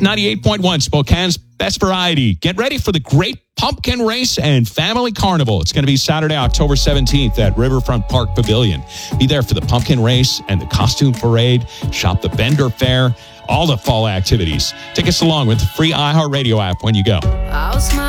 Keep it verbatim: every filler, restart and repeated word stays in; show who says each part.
Speaker 1: It's ninety-eight point one, Spokane's best variety. Get ready for the Great Pumpkin Race and Family Carnival. It's going to be Saturday, October seventeenth at Riverfront Park Pavilion. Be there for the pumpkin race and the costume parade. Shop the Bender Fair, all the fall activities. Take us along with the free iHeartRadio app when you go.